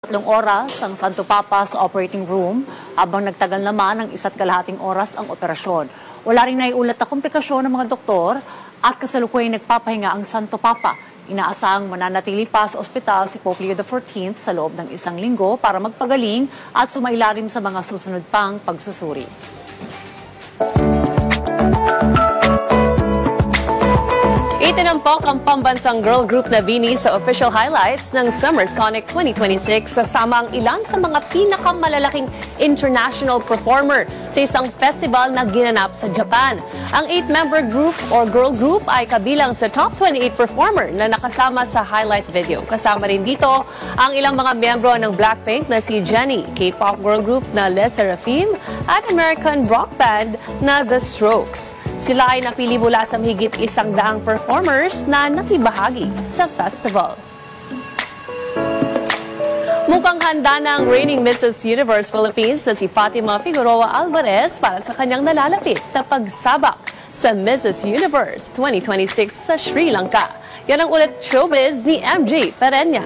3 oras ang Santo Papa sa operating room habang nagtagal naman ng 1.5 oras ang operasyon. Wala rin naiulat na komplikasyon ng mga doktor at kasalukuyang nagpapahinga ang Santo Papa. Inaasahang mananatili pa sa ospital si Pope Leo XIV sa loob ng 1 linggo para magpagaling at sumailalim sa mga susunod pang pagsusuri. Itinampok ang pambansang girl group na Vini sa official highlights ng Summer Sonic 2026 kasama ang ilan sa mga pinakamalalaking international performer sa isang festival na ginanap sa Japan. Ang 8-member group or girl group ay kabilang sa top 28 performer na nakasama sa highlights video. Kasama rin dito ang ilang mga miyembro ng Blackpink na si Jennie, K-pop girl group na Les Seraphim at American rock band na The Strokes. Sila ay napili mula sa mahigit 100 performers na nakibahagi sa festival. Mukhang handa na ang reigning Mrs. Universe Philippines na si Fatima Figueroa Alvarez para sa kanyang nalalapit na pagsabak sa Mrs. Universe 2026 sa Sri Lanka. Yan ang ulat showbiz ni MJ Perenya.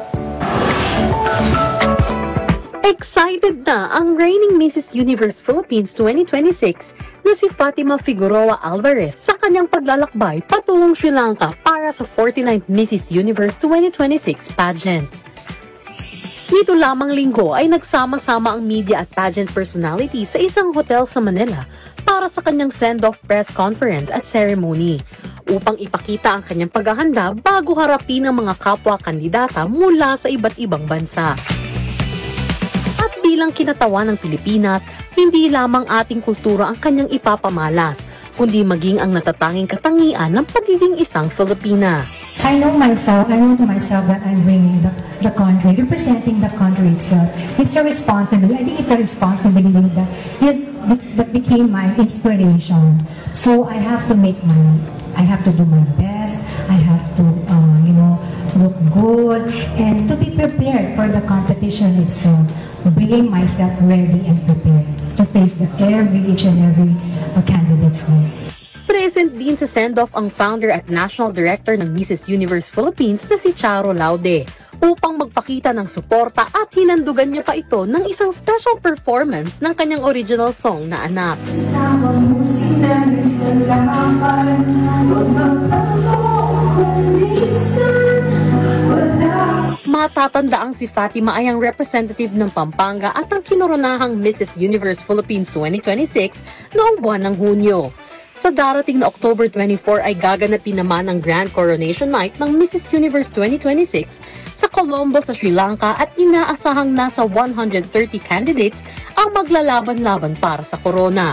Excited na ang reigning Mrs. Universe Philippines 2026 na si Fatima Figueroa Alvarez sa kanyang paglalakbay patungong Sri Lanka para sa 49th Mrs. Universe 2026 pageant. Nito lamang linggo ay nagsama-sama ang media at pageant personality sa isang hotel sa Manila para sa kanyang send-off press conference at ceremony upang ipakita ang kanyang paghahanda bago harapin ang mga kapwa kandidata mula sa iba't ibang bansa. At bilang kinatawan ng Pilipinas, hindi lamang ating kultura ang kanyang ipapamalas, kundi maging ang natatanging katangian ng pagiging isang Filipina. I know to myself that I'm bringing the country, representing the country itself. It's a responsibility. I think it's a responsibility that became my inspiration. So I have to do my best. I have to, look good and to be prepared for the competition itself. Bringing myself ready and prepared to face each and every candidate's need. Present din sa send-off ang founder at national director ng Mrs. Universe Philippines na si Charo Laude upang magpakita ng suporta at hinandugan niya pa ito ng isang special performance ng kanyang original song na Anak. Matatandaang si Fatima ay ang representative ng Pampanga at ang kinoronahang Mrs. Universe Philippines 2026 noong buwan ng Hunyo. Sa darating na October 24 ay gaganapin naman ang Grand Coronation Night ng Mrs. Universe 2026 sa Colombo sa Sri Lanka at inaasahang nasa 130 candidates ang maglalaban-laban para sa corona.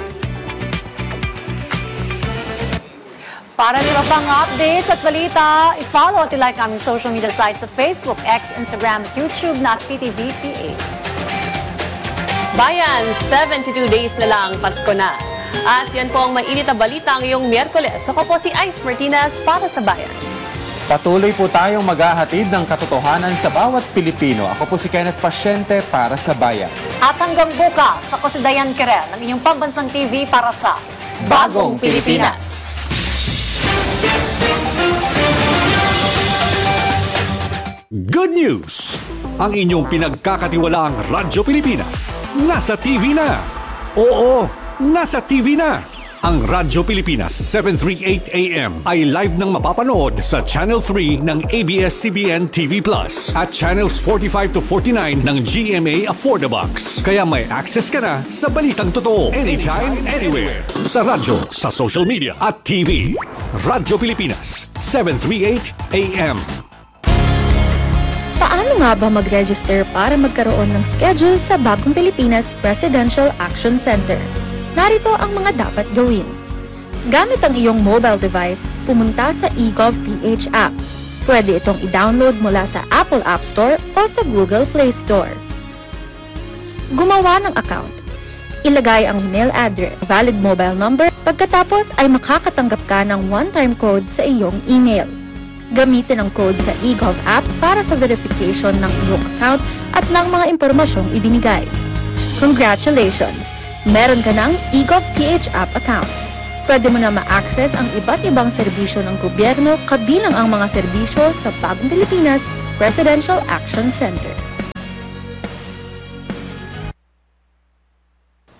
Para nila pang updates at balita, i-follow at i-like aming social media sites sa Facebook, X, Instagram, YouTube na TTV-PH. Bayan, 72 days na lang, Pasko na. At yan po ang mainit na balita ngayong Miyerkules. Ako po si Ice Martinez para sa Bayan. Patuloy po tayong maghahatid ng katotohanan sa bawat Pilipino. Ako po si Kenneth Pasyente para sa Bayan. At hanggang bukas, ako si Dayan Quirel ng inyong pambansang TV para sa Bagong Pilipinas. Good news! Ang inyong pinagkakatiwalaang Radyo Pilipinas nasa TV na. Oo, nasa TV na. Ang Radyo Pilipinas 738 AM ay live nang mapapanood sa Channel 3 ng ABS-CBN TV Plus at Channels 45 to 49 ng GMA Affordabox. Kaya may access ka na sa balitang totoo anytime, anywhere. Sa radyo, sa social media at TV. Radyo Pilipinas 738 AM. Paano nga ba mag-register para magkaroon ng schedule sa Bagong Pilipinas Presidential Action Center? Narito ang mga dapat gawin. Gamit ang iyong mobile device, pumunta sa eGov.ph app. Pwede itong i-download mula sa Apple App Store o sa Google Play Store. Gumawa ng account. Ilagay ang email address, valid mobile number, pagkatapos ay makakatanggap ka ng one-time code sa iyong email. Gamitin ang code sa eGov app para sa verification ng iyong account at ng mga impormasyong ibinigay. Congratulations! Meron ka ng eGov.ph app account. Pwede mo na ma-access ang iba't ibang serbisyo ng gobyerno kabilang ang mga serbisyo sa Bagong Pilipinas Presidential Action Center.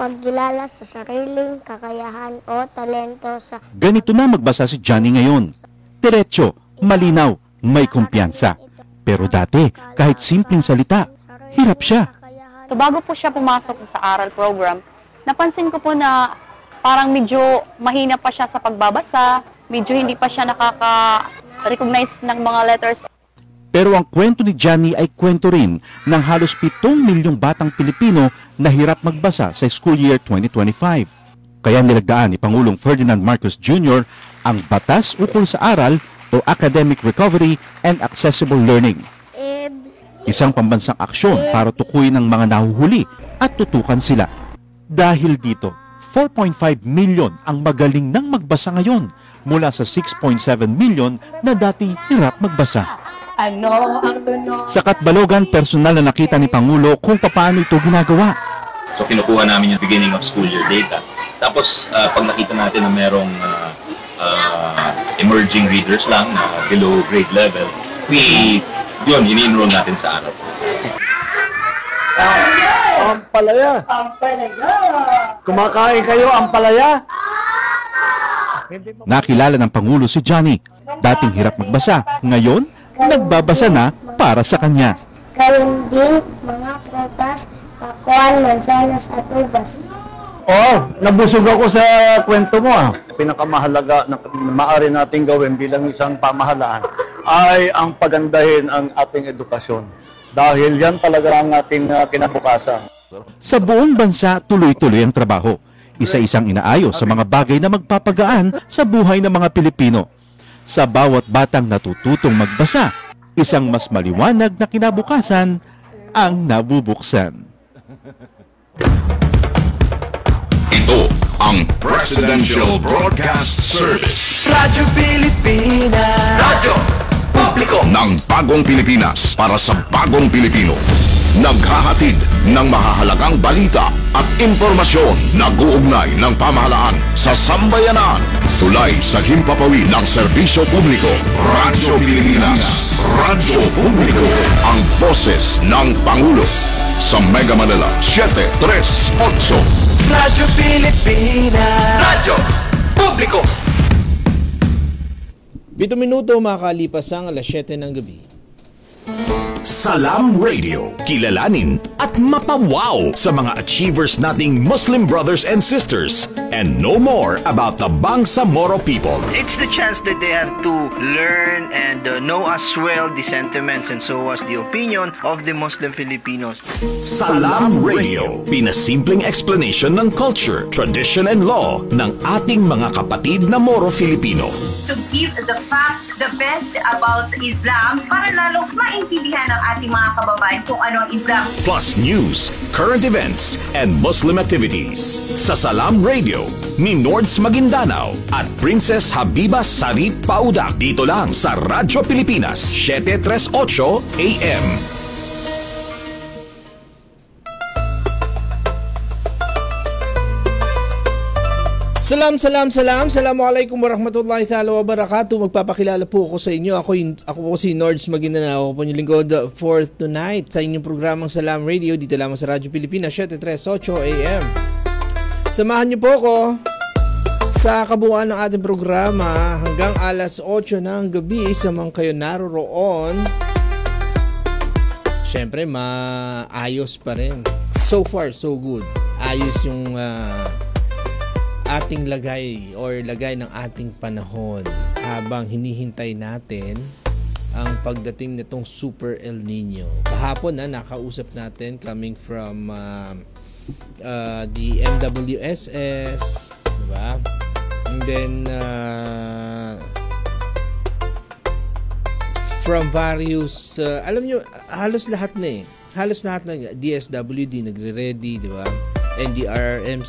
pagkilala sa sariling kakayahan o talento sa Ganito na magbasa si Johnny ngayon. Diretso, malinaw, may kumpiyansa. Pero dati, kahit simpleng salita, hirap siya. So bago po siya pumasok sa aral program, napansin ko po na parang medyo mahina pa siya sa pagbabasa, medyo hindi pa siya nakaka-recognize ng mga letters. Pero ang kwento ni Johnny ay kwento rin ng halos 7 milyong batang Pilipino na hirap magbasa sa school year 2025. Kaya nilagdaan ni Pangulong Ferdinand Marcos Jr. ang Batas Ukol sa Aral o Academic Recovery and Accessible Learning. Isang pambansang aksyon para tukuyin ang mga nahuhuli at tutukan sila. Dahil dito, 4.5 milyon ang magaling nang magbasa ngayon mula sa 6.7 milyon na dati hirap magbasa. Sa Katbalogan, personal na nakita ni Pangulo kung paano ito ginagawa. So kinukuha namin yung beginning of school year data. Tapos pag nakita natin na merong emerging readers lang na below grade level, ini-enroll natin sa araw. Ampalaya. Kumakain kayo, ampalaya? Nakilala ng Pangulo si Johnny. Dating hirap magbasa, ngayon nagbabasa na para sa kanya. Gayun din mga prutas, pakuan, mansanas at ubas. Nabusog ako sa kwento mo. Pinakamahalaga na maaari nating gawin bilang isang pamahalaan ay ang pagandahin ang ating edukasyon. Dahil yan talaga ang ating kinabukasan. Sa buong bansa, tuloy-tuloy ang trabaho. Isa-isang inaayos sa mga bagay na magpapagaan sa buhay ng mga Pilipino. Sa bawat batang natututong magbasa, isang mas maliwanag na kinabukasan ang nabubuksan. Ito ang Presidential Broadcast Service. Radyo Pilipinas. Radyo Publiko ng bagong Pilipinas para sa bagong Pilipino. Naghahatid ng mahahalagang balita at impormasyon na guugnay ng pamahalaan sa sambayanan. Tulay sa himpapawid ng serbisyo publiko. Radyo Pilipinas. Radyo Publiko. Ang boses ng Pangulo. Sa Mega Manila, 738. Radyo Pilipinas. Radyo Publiko. 7 minuto makakalipas ang alas 7 ng gabi. Salam Radio. Kilalanin at mapawaw sa mga achievers nating Muslim brothers and sisters and know more about the Bangsamoro people. It's the chance that they have to learn and know as well the sentiments and so as the opinion of the Muslim Filipinos. Salam Radio. Pinasimpleng explanation ng culture, tradition and law ng ating mga kapatid na Moro Filipino. To give the facts, the best about Islam para lalo maintindihan ng ating mga kababayan kung ano ang Islam. Plus news, current events, and Muslim activities. Sa Salam Radio ni Nords Maguindanao at Princess Habiba Sari Paudak. Dito lang sa Radyo Pilipinas, 738 AM. Assalamualaikum warahmatullahi ta'ala wabarakatuh. Magpapakilala po ako sa inyo. Ako po si Nords Maguindanao. Ako po yung lingkod for tonight sa inyong programang Salam Radio dito lamang sa Radyo Pilipinas 738 AM. Samahan niyo po ako sa kabuuan ng ating programa hanggang alas 8 ng gabi sa mga kayo naroroon. Siyempre, maayos pa rin. So far, so good. Ayos yung ating lagay ng ating panahon habang hinihintay natin ang pagdating nitong Super El Nino. Kahapon nakausap natin coming from the MWSS, diba? And then from various alam nyo, halos lahat ng DSWD nagre-ready, diba? NDRMC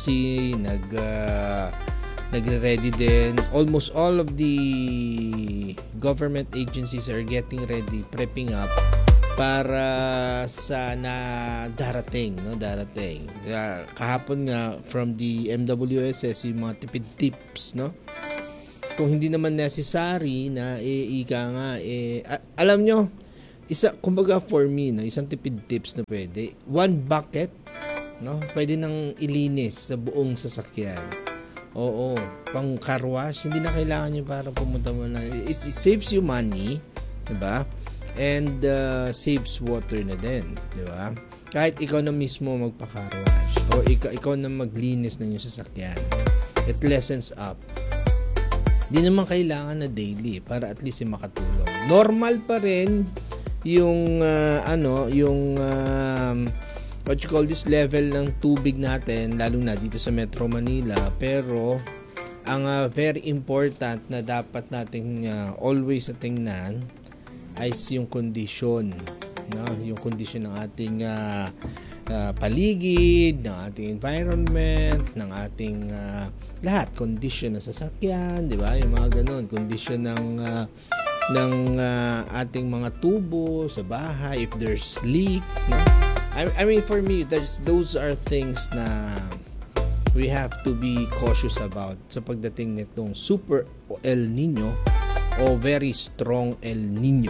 nagre-ready din. Almost all of the government agencies are getting ready, prepping up para sa darating. Kahapon nga from the MWSS yung mga tipid tips, no? Kung hindi naman necessary na alam nyo, kumbaga for me, no, isang tipid tips na pwede, 1 bucket no? Pwede nang ilinis sa buong sasakyan. Oo, pang car wash, hindi na kailangan nyo para pumunta mo na. It saves you money, diba? And saves water na din, diba? Kahit ikaw na mismo magpa-car wash o ikaw na maglinis ng yung sasakyan, it lessens up. Di naman kailangan na daily para at least makatulong. Normal pa rin yung what you call this level ng tubig natin, lalo na dito sa Metro Manila, pero ang very important na dapat nating always tingnan ay yung kondisyon, no? Yung kondisyon ng ating paligid, ng ating environment, ng ating lahat, kondisyon ng sasakyan, di ba? Yung mga ganun, kondisyon ng ating mga tubo sa bahay, if there's leak, no? I mean, for me, those are things na we have to be cautious about sa pagdating nitong super El Nino o very strong El Nino.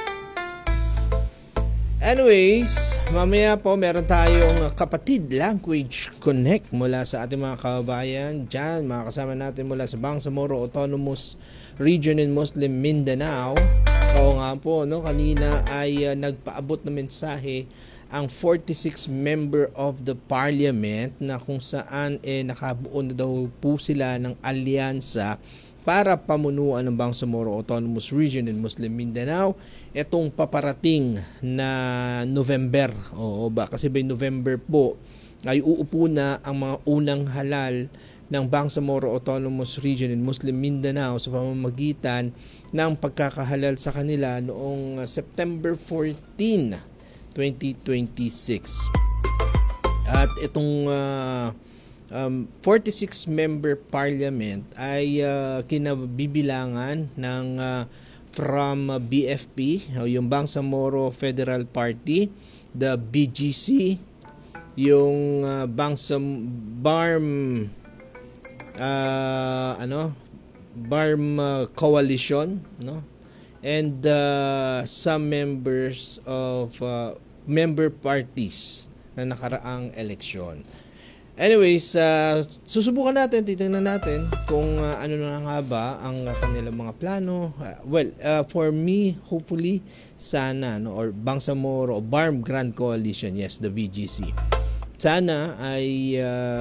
Anyways, mamaya po meron tayong Kapatid Language Connect mula sa ating mga kababayan dyan. Mga kasama natin mula sa Bangsamoro Autonomous Region in Muslim Mindanao. Oo nga po, no? Kanina ay nagpaabot na mensahe ang 46 member of the parliament na kung saan nakabuo na daw po sila ng alyansa para pamunuan ng Bangsamoro Autonomous Region in Muslim Mindanao itong paparating na November. Oo ba? Kasi by November po ay uupo na ang mga unang halal ng Bangsamoro Autonomous Region in Muslim Mindanao sa pamamagitan ng pagkakahalal sa kanila noong September 14, 2026. At itong 46 member parliament ay kinabibilangan ng from BFP, yung Bangsamoro Federal Party, the BGC, yung BARM Coalition, no? And some members of member parties na nakaraang eleksyon. Anyways, susubukan natin, titingnan natin kung ano na nga ba ang kanilang mga plano. For me, hopefully, sana, no, or Bangsamoro, BARM Grand Coalition, yes, the BGC. Sana ay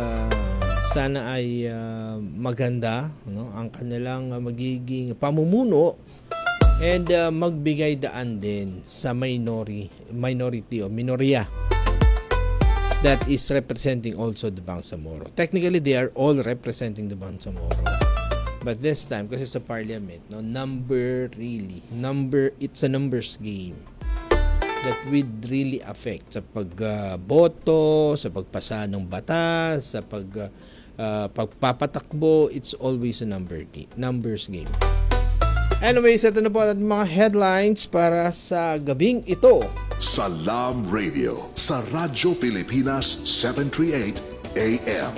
maganda, no, ang kanilang magiging pamumuno and magbigay daan din sa minority o minorya that is representing also the Bangsamoro. Technically, they are all representing the Bangsamoro. But this time, kasi sa parliament, no, it's a numbers game that would really affect sa pagboto, sa pagpasa ng batas, sa pagpapatakbo. It's always a numbers game. Anyways, ito na po ang mga headlines para sa gabing ito. Salam Radio sa Radyo Pilipinas 738 AM.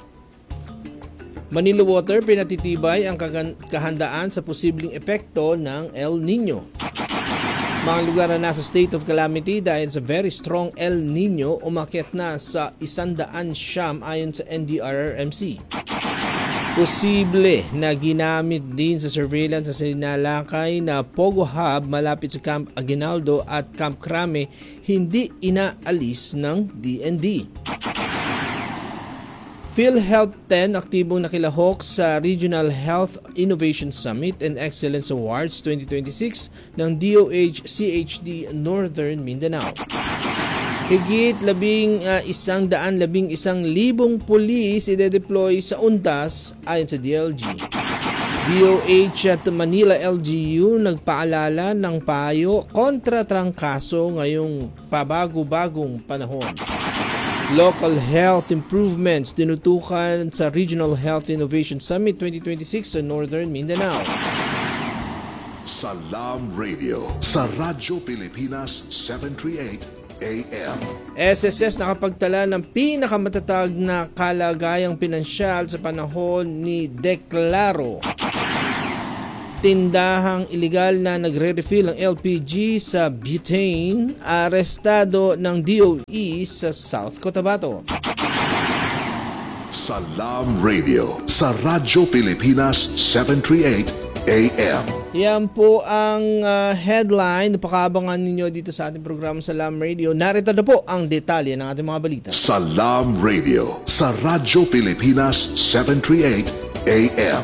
Manila Water pinatitibay ang kahandaan sa posibleng epekto ng El Nino. Mga lugar na nasa state of calamity dahil sa very strong El Nino umakyat na sa 100 ayon sa NDRRMC. Posible na ginamit din sa surveillance sa sinalakay na Pogo Hub malapit sa Camp Aguinaldo at Camp Crame hindi inaalis ng DND. PhilHealth 10 aktibong nakilahok sa Regional Health Innovation Summit and Excellence Awards 2026 ng DOH-CHD Northern Mindanao. Higit 111,000 pulis ide-deploy sa UNTAS ayon sa DLG. DOH at Manila LGU nagpaalala ng payo kontra trangkaso ngayong pabago-bagong panahon. Local health improvements tinutukan sa Regional Health Innovation Summit 2026 sa Northern Mindanao. Salam Radio sa Radyo Pilipinas 738 AM. SSS nakapagtala ng pinakamatatag na kalagayang pinansyal sa panahon ni Declaro. Tindahang iligal na nagre-refill ng LPG sa butane, arestado ng DOE sa South Cotabato. Salam Radio sa Radyo Pilipinas 738 AM. Yan po ang headline na pakaabangan ninyo dito sa ating programa Salam Radio. Narito na po ang detalye ng ating mga balita. Salam Radio sa Radyo Pilipinas 738 AM.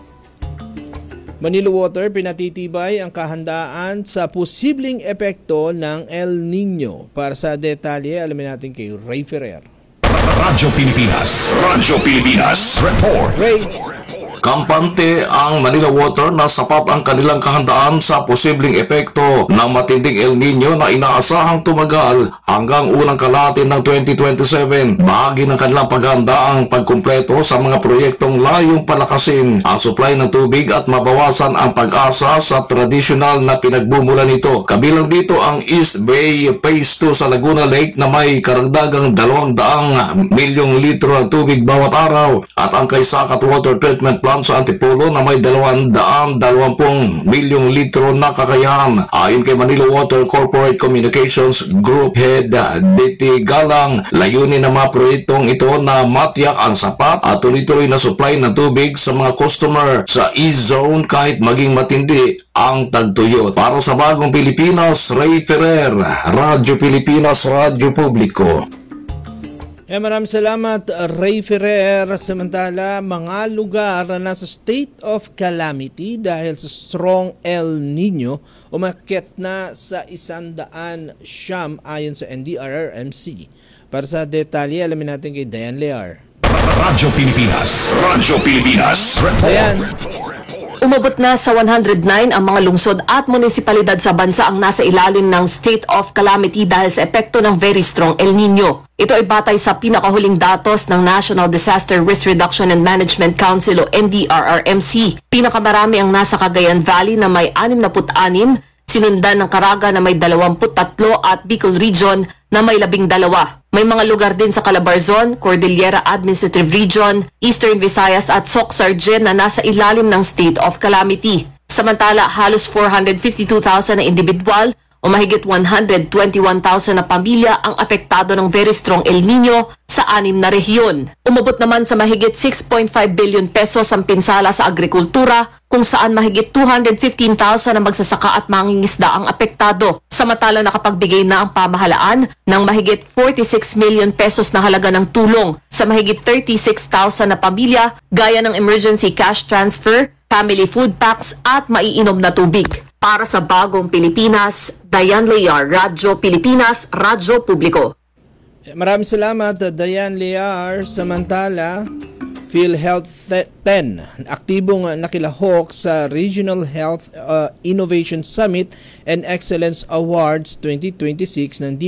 Manila Water pinatitibay ang kahandaan sa posibleng epekto ng El Nino. Para sa detalye, alamin natin kay Ray Ferrer. Radyo Pilipinas. Radyo Pilipinas. Report. Ray. Kampante ang Manila Water na sapat ang kanilang kahandaan sa posibleng epekto ng matinding El Nino na inaasahang tumagal hanggang unang kalahati ng 2027. Bahagi ng kanilang paghahanda ang pagkumpleto sa mga proyektong layong palakasin ang supply ng tubig at mabawasan ang pag-asa sa tradisyonal na pinagbumulan nito. Kabilang dito ang East Bay Phase 2 sa Laguna Lake na may karagdagang 200 milyong litro ng tubig bawat araw at ang Kaysakat Water Treatment Plant sa Antipolo na may 220 milyong litro na kakayahan. Ayon kay Manila Water Corporate Communications Group Head D.T. Galang, layunin ng mga proyektong ito na matiyak ang sapat at tuloy-tuloy na supply ng tubig sa mga customer sa East Zone kahit maging matindi ang tagtuyot. Para sa Bagong Pilipinas, Ray Ferrer, Radyo Pilipinas, Radyo Publiko. Maraming salamat, Ray Ferrer. Samantala, mga lugar na nasa state of calamity dahil sa strong El Nino umakyat na sa 100 ayon sa NDRRMC. Para sa detalye, alamin natin kay Diane Lear. Radyo Pilipinas. Radyo Pilipinas. Diane. Umabot na sa 109 ang mga lungsod at munisipalidad sa bansa ang nasa ilalim ng state of calamity dahil sa epekto ng very strong El Nino. Ito ay batay sa pinakahuling datos ng National Disaster Risk Reduction and Management Council o NDRRMC. Pinakamarami ang nasa Cagayan Valley na may 66, sinundan ng Caraga na may 23 at Bicol Region na may 12. May mga lugar din sa Calabarzon, Cordillera Administrative Region, Eastern Visayas at Soc-Sargen na nasa ilalim ng state of calamity. Samantala, halos 452,000 na individual o mahigit 121,000 na pamilya ang apektado ng very strong El Nino sa 6 na rehiyon. Umabot naman sa mahigit 6.5 billion pesos ang pinsala sa agrikultura kung saan mahigit 215,000 na magsasaka at mangingisda ang apektado. Samantala nakapagbigay na ang pamahalaan ng mahigit 46 million pesos na halaga ng tulong sa mahigit 36,000 na pamilya gaya ng emergency cash transfer, family food packs at maiinom na tubig. Para sa Bagong Pilipinas, Diane Lear, Radyo Pilipinas, Radyo Publiko. Maraming salamat, Diane Lear. Samantala, PhilHealth 10, aktibong nakilahok sa Regional Health Innovation Summit and Excellence Awards 2026 ng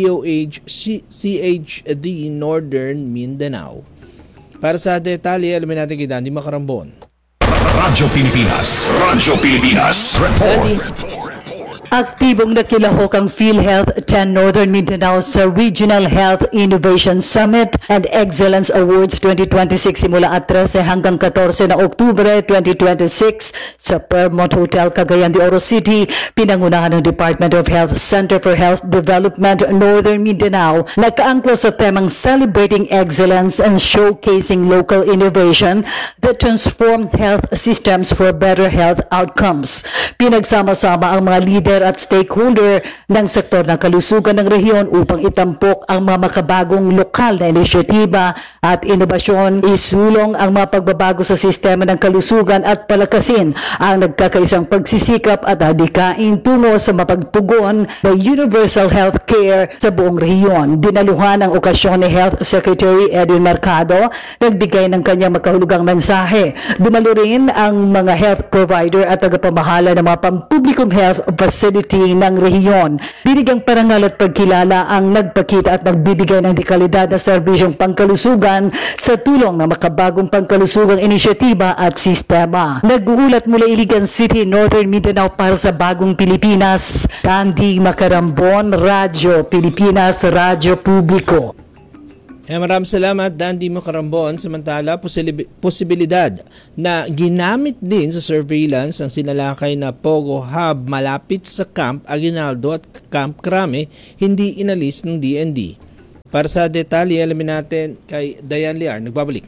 DOH-CHD Northern Mindanao. Para sa detalye, alamin natin kay Dandy Macarambon. Radyo Pilipinas. Radyo Pilipinas. Report. Aktibong nakilahok ang PhilHealth 10 Northern Mindanao sa Regional Health Innovation Summit and Excellence Awards 2026 simula at 13 hanggang 14 na Oktubre 2026 sa Fairmont Hotel, Cagayan de Oro City. Pinangunahan ng Department of Health Center for Health Development Northern Mindanao. Nagkaangkla sa temang Celebrating Excellence and Showcasing Local Innovation that Transformed Health Systems for Better Health Outcomes. Pinagsama-sama ang mga leader at stakeholder ng sektor ng kalusugan ng rehiyon upang itampok ang mga makabagong lokal na inisyatiba at inobasyon, isulong ang mga pagbabago sa sistema ng kalusugan at palakasin ang nagkakaisang pagsisikap at adikain tungo sa mapagtugon na universal health care sa buong rehiyon. Dinaluhan ang okasyon ni Health Secretary Edwin Mercado, nagbigay ng kanyang makahulugang mensahe. Dumalo rin ang mga health provider at tagapamahala ng mga pampublikong health facility ng rehiyon. Binigyang parangal at pagkilala ang nagpakita at nagbibigay ng dekalidad na serbisyong pangkalusugan sa tulong ng makabagong pangkalusugang inisyatiba at sistema. Nag-uulat mula Iligan City, Northern Mindanao para sa Bagong Pilipinas, Dandy Macarambon, Radyo Pilipinas, Radyo Publiko. Maraming salamat, Dandy Macarambon. Samantala, posibilidad na ginamit din sa surveillance ang sinalakay na Pogo Hub malapit sa Camp Aguinaldo at Camp Crame hindi inalis ng DND. Para sa detalye, alamin natin kay Diane Liar. Nagbabalik.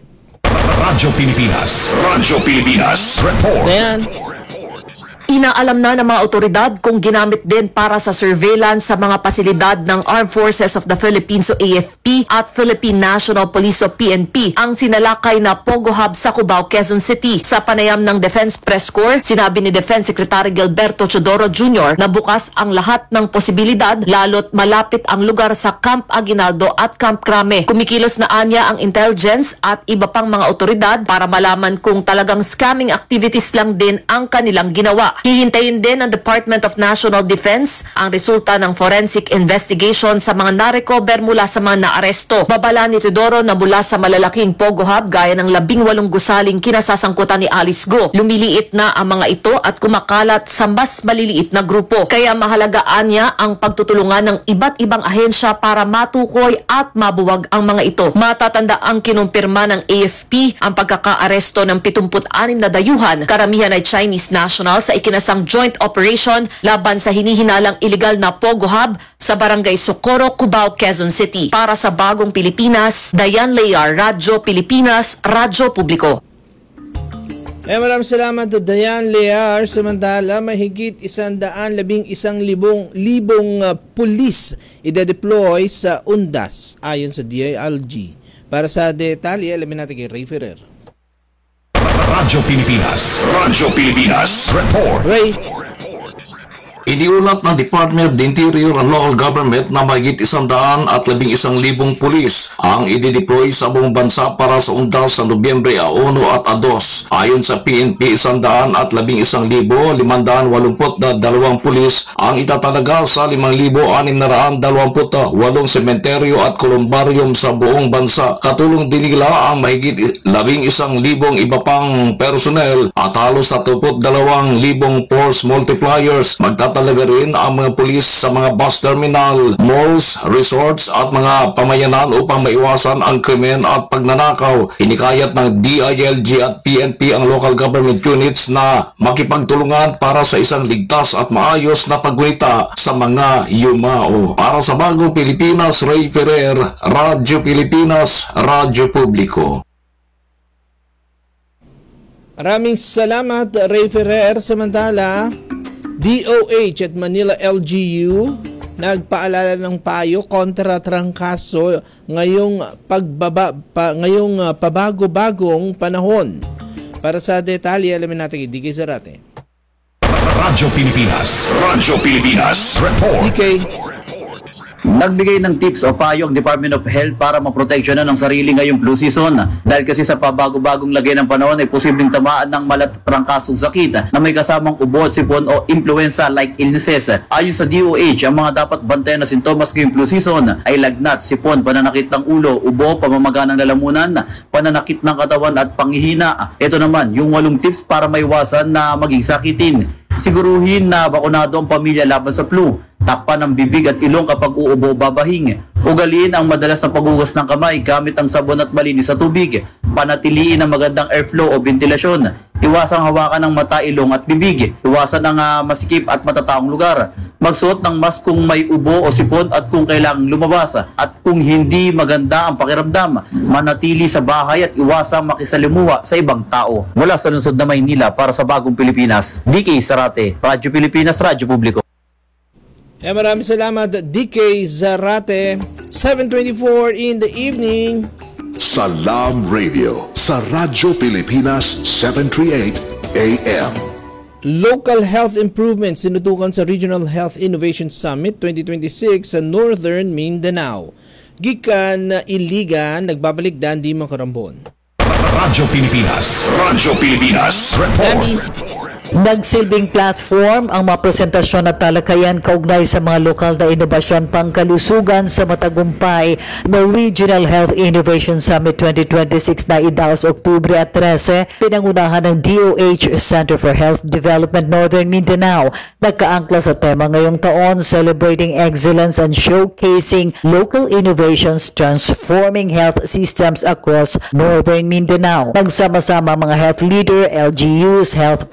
Radyo Pilipinas. Radyo Pilipinas. Report. Dayan. Inaalam na ng mga otoridad kung ginamit din para sa surveillance sa mga pasilidad ng Armed Forces of the Philippines o AFP at Philippine National Police o PNP ang sinalakay na Pogo Hub sa Cubao, Quezon City. Sa panayam ng Defense Press Corps, sinabi ni Defense Secretary Gilberto Chodoro Jr. na bukas ang lahat ng posibilidad lalo't malapit ang lugar sa Camp Aguinaldo at Camp Crame. Kumikilos na anya ang intelligence at iba pang mga otoridad para malaman kung talagang scamming activities lang din ang kanilang ginawa. Hihintayin din ng Department of National Defense ang resulta ng forensic investigation sa mga na-recover mula sa mga naaresto. Babala ni Teodoro na mula sa malalaking Pogo Hub gaya ng 18 gusaling kinasasangkutan ni Alice Go. Lumiliit na ang mga ito at kumakalat sa mas maliliit na grupo. Kaya mahalagaan niya ang pagtutulungan ng iba't ibang ahensya para matukoy at mabuwag ang mga ito. Matatanda ang kinumpirma ng AFP ang pagkakaaresto ng 76 na dayuhan. Karamihan ay Chinese nationals sa ikinasang joint operation laban sa hinihinalang iligal na Pogo Hub sa Barangay Socorro, Cubao, Quezon City. Para sa Bagong Pilipinas, Dayan Lear, Radyo Pilipinas, Radyo Publiko. Maraming salamat Dayan Lear. Samantala, mahigit 111,000 pulis ide-deploy sa UNDAS ayon sa DILG. Para sa detalye, alamin natin kay Ray Ferrer. Radyo Pilipinas. Radyo Pilipinas. Report. Ray. Iniulat ng Department of the Interior and Local Government na mahigit 111,000 pulis ang idideploy sa buong bansa para sa UNDAS sa Nobyembre 1 at 2. Ayon sa PNP, 111,582 pulis ang itatalaga sa 5,628 sementeryo at kolumbarium sa buong bansa. Katulong din nila ang mahigit 11,000 iba pang personnel at halos 32,000 force multipliers. Magtatalaga rin ang mga pulis sa mga bus terminal, malls, resorts at mga pamayanan upang maiwasan ang krimen at pagnanakaw. Hinikayat ng DILG at PNP ang local government units na makipagtulungan para sa isang ligtas at maayos na paggunita sa mga yumao. Para sa Bagong Pilipinas, Ray Ferrer, Radyo Pilipinas, Radyo Publiko. Maraming salamat Ray Ferrer. Samantala, DOH at Manila LGU nagpaalala ng payo kontra trangkaso ngayong pabago-bagong panahon. Para sa detalye, alamin natin kay DK Zarate. Radyo Pilipinas. Radyo Pilipinas. Report. DK. Nagbigay ng tips o payo ang Department of Health para maproteksyonan ang sarili ngayong flu season. Dahil kasi sa pabago-bagong lagay ng panahon ay posibleng tamaan ng malatrangkasong sakit na may kasamang ubo, sipon o influenza-like illnesses. Ayon sa DOH, ang mga dapat bantayan na sintomas ngayong flu season ay lagnat, sipon, pananakit ng ulo, ubo, pamamaga ng lalamunan, pananakit ng katawan at panghihina. Ito naman, yung 8 tips para maiwasan na maging sakitin. Siguruhin na bakunado ang pamilya laban sa flu. Takpan ng bibig at ilong kapag uubo o babahing. Ugaliin ang madalas na paghugas ng kamay gamit ang sabon at malinis sa tubig. Panatiliin ang magandang airflow o ventilasyon. Iwasang hawakan ng mata, ilong at bibig. Iwasan ang masikip at matataong lugar. Magsuot ng mask kung may ubo o sipon at kung kailangang lumabas. At kung hindi maganda ang pakiramdam, manatili sa bahay at iwasang makisalimuha sa ibang tao. Mula sa lungsod na Maynila para sa Bagong Pilipinas, DK Zarate, Radyo Pilipinas, Radyo Publiko. Maraming salamat DK Zarate. 7:24 in the evening. Salam Radio sa Radyo Pilipinas 738 AM. Local health improvements sinutukan sa Regional Health Innovation Summit 2026 sa Northern Mindanao. Gikan Iligan, nagbabalik Dandy Makarambon. Radyo Pilipinas. Radyo Pilipinas. Report. Nagsilbing platform ang mga presentasyon at talakayan kaugnay sa mga lokal na inobasyon pangkalusugan sa matagumpay na Regional Health Innovation Summit 2026 na idaos Oktubre at 13, pinangunahan ng DOH Center for Health Development Northern Mindanao. Nagkaangkla sa tema ngayong taon, Celebrating Excellence and Showcasing Local Innovations Transforming Health Systems Across Northern Mindanao. Nagsama-sama mga health leader, LGUs, health facilities,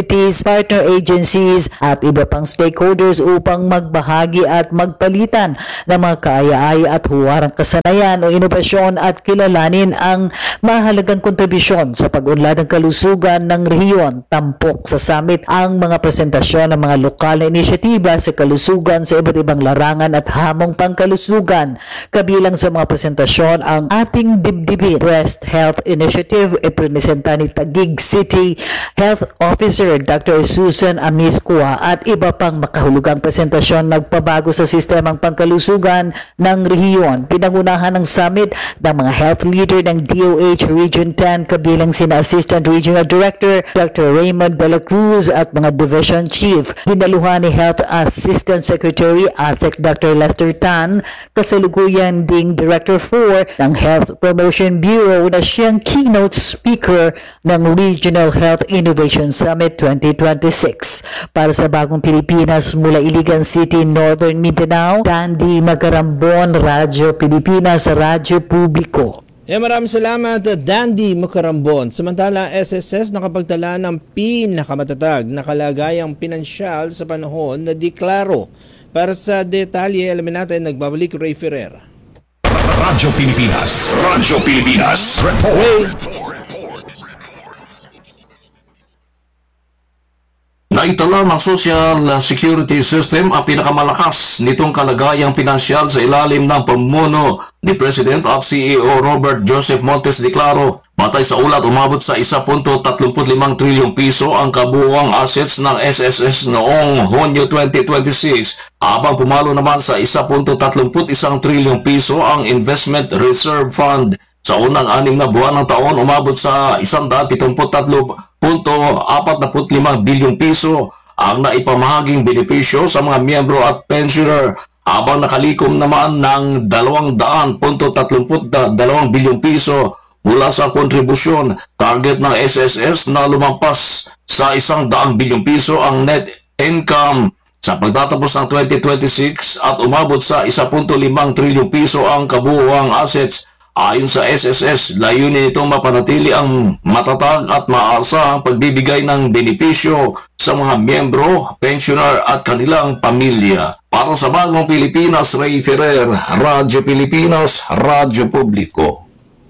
entities, partner agencies at iba pang stakeholders upang magbahagi at magpalitan ng mga kaaya-aya at huwarang kasanayan o inobasyon at kilalanin ang mahalagang kontribusyon sa pag-unlad ng kalusugan ng rehiyon. Tampok sa summit ang mga presentasyon ng mga lokal na inisyatiba sa kalusugan sa iba't ibang larangan at hamong pangkalusugan. Kabilang sa mga presentasyon ang ating dibdibin Breast Health Initiative, ipresenta ni Taguig City Health Officer Dr. Susan Amiscua at iba pang makahulugang presentasyon nagpabago sa sistemang pangkalusugan ng rehiyon. Pinangunahan ng summit ng mga health leader ng DOH Region 10 kabilang sina Assistant Regional Director Dr. Raymond De La Cruz at mga Division Chief. Dinaluhan ni Health Assistant Secretary ASEC Dr. Lester Tan, kasalukuyan ding Director 4 ng Health Promotion Bureau na siyang keynote speaker ng Regional Health Innovation Summit 2026. Para sa Bagong Pilipinas mula Iligan City, Northern Mindanao, Dandy Magarambon, Radyo Pilipinas, Radyo Publiko. Maraming salamat, Dandy Macarambon. Samantala, SSS nakapagtala ng pinakamatatag na kalagayang pinansyal sa panahon na deklaro. Para sa detalye, alamin natin, nagbabalik Ray Ferrer. Radyo Pilipinas. Radyo Pilipinas. Report. Naitala ng Social Security System ang pinakamalakas nitong kalagayang pinansyal sa ilalim ng pamumuno ni President at CEO Robert Joseph Montes de Claro. Batay sa ulat, umabot sa 1.35 trilyong piso ang kabuuang assets ng SSS noong Hunyo 2026, habang pumalo naman sa 1.31 trilyong piso ang Investment Reserve Fund. Sa unang 6 na buwan ng taon, umabot sa 173.45 bilyong piso ang naipamahaging benepisyo sa mga miyembro at pensioner, habang nakalikom naman ng 200.32 bilyong piso mula sa kontribusyon. Target ng SSS na lumampas sa 100 bilyong piso ang net income sa pagtatapos ng 2026 at umabot sa 1.5 trilyong piso ang kabuuang assets. Ayon sa SSS, layunin itong mapanatili ang matatag at maasahang pagbibigay ng benepisyo sa mga miyembro, pensioner at kanilang pamilya. Para sa Bagong Pilipinas, Ray Ferrer, Radyo Pilipinas, Radyo Publiko.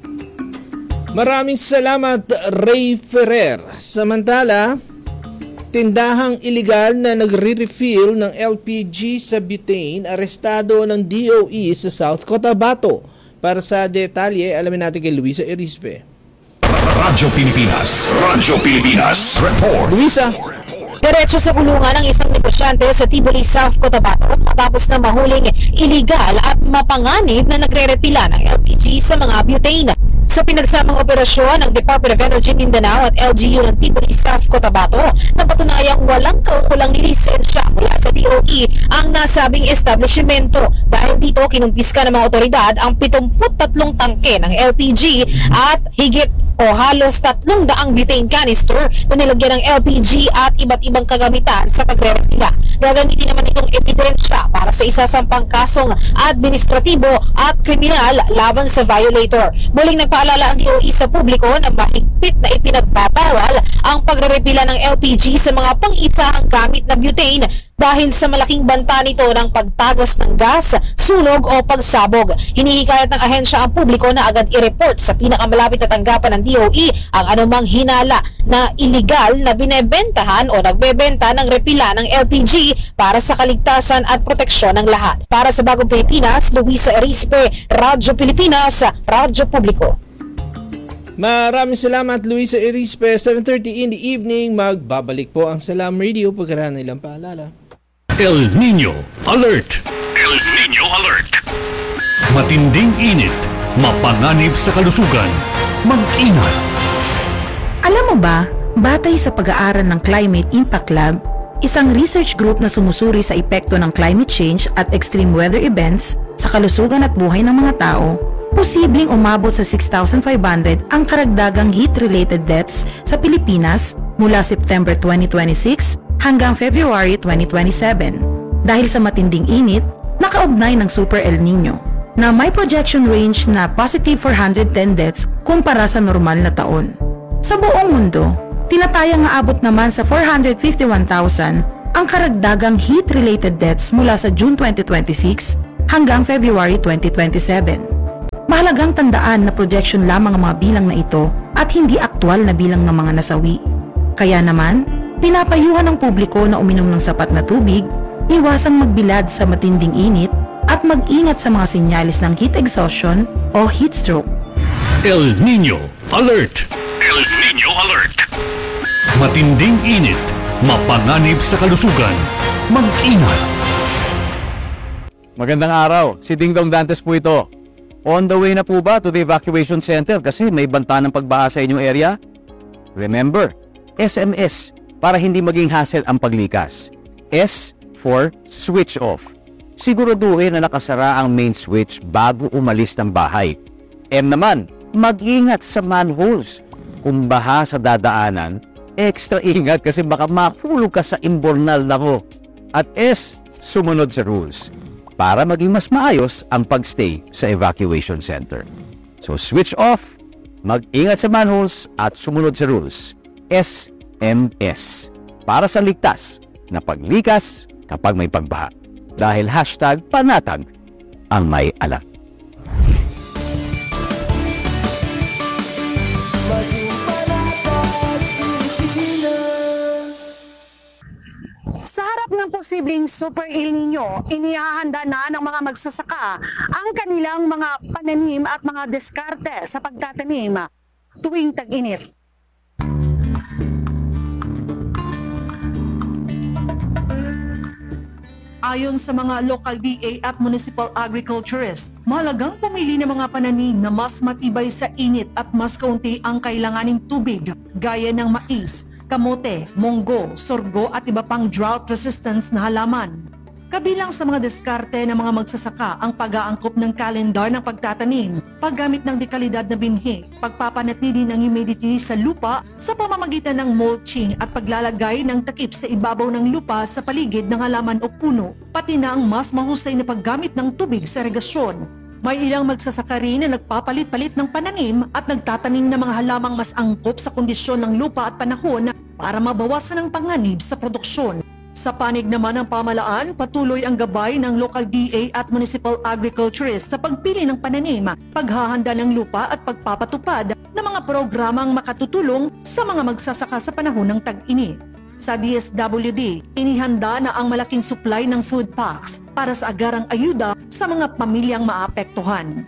Maraming salamat, Ray Ferrer. Samantala, tindahang iligal na nagre-refill ng LPG sa butane, arestado ng DOE sa South Cotabato. Para sa detalye, alamin natin kay Luisa Erispe. Radyo Pilipinas. Radyo Pilipinas. Report. Luisa. Diretso sa kulungan ng isang negosyante sa Tiboli, South Cotabato matapos na mahuling iligal at mapanganib na nagre-repila ng LPG sa mga butane. Sa pinagsamang operasyon ng Department of Energy Mindanao at LGU ng Tiboli, South Cotabato, napatunayang walang kaukulang lisensya mula sa DOE ang nasabing establishmento. Dahil dito, kinumpiska ng mga otoridad ang 73 tangke ng LPG at higit o halos 300 butane canister na nilagyan ng LPG at iba't ibang kagamitan sa pagre-repila. Gagamitin naman itong ebidensya para sa isasampang kasong administratibo at kriminal laban sa violator. Muling nagpaalala ang DOE sa publiko na mahigpit na ipinagbabawal ang pagre-repila ng LPG sa mga pang-isahang gamit na butane dahil sa malaking banta nito ng pagtagas ng gas, sunog o pagsabog. Hinihikayat ng ahensya ang publiko na agad i-report sa pinakamalapit na tanggapan ng DOE ang anumang hinala na iligal na binebentahan o nagbebenta ng repila ng LPG para sa kaligtasan at proteksyon ng lahat. Para sa Bagong Pilipinas, Luisa Erispe, Radyo Pilipinas, Radyo Publiko. Maraming salamat, Luisa Erispe. 7:30 in the evening, magbabalik po ang Salam Radio pagkaraan ng ilang paalala. El Niño Alert! El Niño Alert! Matinding init, mapanganib sa kalusugan. Mag-ingat! Alam mo ba, batay sa pag-aaral ng Climate Impact Lab, isang research group na sumusuri sa epekto ng climate change at extreme weather events sa kalusugan at buhay ng mga tao, posibleng umabot sa 6,500 ang karagdagang heat-related deaths sa Pilipinas mula September 2026 hanggang February 2027 dahil sa matinding init na kaugnay ng Super El Nino na may projection range na positive 410 deaths kumpara sa normal na taon. Sa buong mundo, Tinatayang naabot naman sa 451,000 ang karagdagang heat-related deaths mula sa June 2026 hanggang February 2027. Mahalagang tandaan na projection lamang ang mga bilang na ito at hindi aktwal na bilang ng mga nasawi. Kaya naman, pinapayuhan ng publiko na uminom ng sapat na tubig, iwasang magbilad sa matinding init, at mag-ingat sa mga sinyalis ng heat exhaustion o heat stroke. El Nino Alert! El Nino Alert! Matinding init, mapanganib sa kalusugan, mag-ingat! Magandang araw, si Ding Dong Dantes po ito. On the way na po ba to the evacuation center kasi may banta ng pagbaha sa inyong area? Remember, SMS para hindi maging hassle ang paglikas. S for switch off. Siguraduhin na nakasara ang main switch bago umalis ng bahay. M naman, mag-ingat sa manholes. Kung baha sa dadaanan, extra ingat kasi baka mahulog ka sa imbornal na ko. At S, sumunod sa rules para maging mas maayos ang pagstay sa evacuation center. So switch off, mag-ingat sa manholes at sumunod sa rules. SMS para sa ligtas na paglikas kapag may pagbaha. Dahil #panatag ang may alam. Sa harap ng posibleng Super El Nino, inihahanda na ng mga magsasaka ang kanilang mga pananim at mga diskarte sa pagtatanim tuwing tag-init. Ayon sa mga local DA at municipal agriculturists, mahalagang pumili ng mga pananim na mas matibay sa init at mas kaunti ang kailanganing tubig, gaya ng mais, kamote, munggo, sorgo at iba pang drought resistance na halaman. Kabilang sa mga diskarte ng mga magsasaka ang pag-aangkop ng kalendar ng pagtatanim, paggamit ng dekalidad na binhi, pagpapanatili ng humidity sa lupa sa pamamagitan ng mulching at paglalagay ng takip sa ibabaw ng lupa sa paligid ng halaman o puno, pati na ang mas mahusay na paggamit ng tubig sa irigasyon. May ilang magsasaka rin na nagpapalit-palit ng pananim at nagtatanim ng mga halamang mas angkop sa kondisyon ng lupa at panahon para mabawasan ang panganib sa produksyon. Sa panig naman ng pamahalaan, patuloy ang gabay ng local DA at municipal agriculturists sa pagpili ng pananim, paghahanda ng lupa at pagpapatupad ng mga programang makatutulong sa mga magsasaka sa panahon ng tag-init. Sa DSWD, inihanda na ang malaking supply ng food packs para sa agarang ayuda sa mga pamilyang maapektuhan.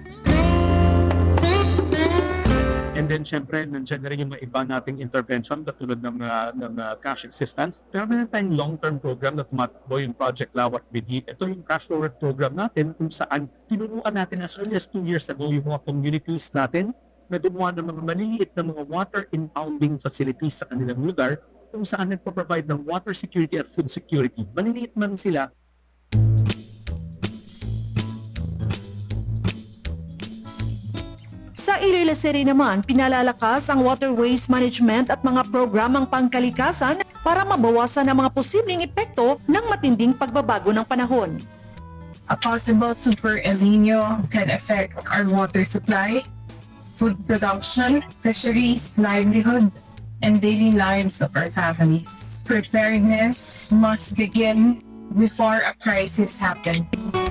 And then, syempre, nandiyan na rin yung mga iba nating intervention katulad ng cash assistance. Pero meron tayong long-term program na tumatakbo yung Project Lawat Binhi. Ito yung cash forward program natin kung saan tinuruan natin as early as 2 years ago yung mga communities natin na gumawa ng mga maliliit na mga water impounding facilities sa kanilang lugar kung saan nagpo-provide ng water security at food security. Maliliit man sila. Sa Iloilo City naman, pinalalakas ang waterways management at mga programang pangkalikasan para mabawasan ang mga posibleng epekto ng matinding pagbabago ng panahon. A possible Super El Nino can affect our water supply, food production, fisheries, livelihood, and daily lives of our families. Preparedness must begin before a crisis happens.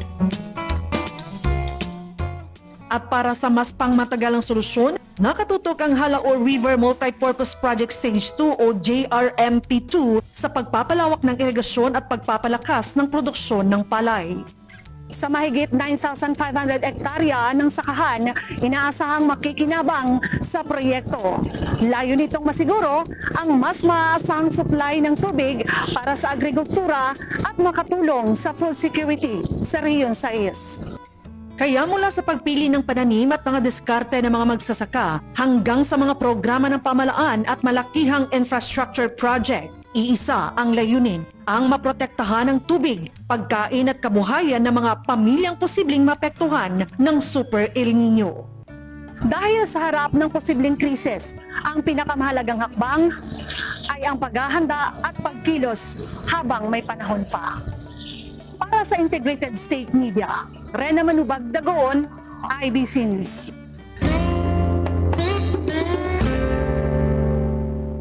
At para sa mas pangmatagalang solusyon, nakatutok ang Halaor River Multipurpose Project Stage 2 o JRMP2 sa pagpapalawak ng irigasyon at pagpapalakas ng produksyon ng palay. Sa mahigit 9,500 hektarya ng sakahan, inaasahang makikinabang sa proyekto. Layo nitong masiguro ang mas maasahang supply ng tubig para sa agrikultura at makatulong sa food security sa Region 6. Kaya mula sa pagpili ng pananim at mga diskarte ng mga magsasaka hanggang sa mga programa ng pamahalaan at malakihang infrastructure project, iisa ang layunin, ang maprotektahan ng tubig, pagkain at kabuhayan ng mga pamilyang posibleng mapektuhan ng Super El Nino. Dahil sa harap ng posibleng krisis, ang pinakamahalagang hakbang ay ang paghahanda at pagkilos habang may panahon pa. Para sa Integrated State Media, Rena Manubag Dagoon, IBC News.